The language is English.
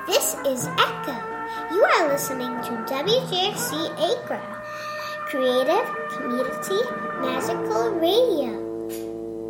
This is Echo. You are listening to WJFC Acra, Creative Community Magical Radio.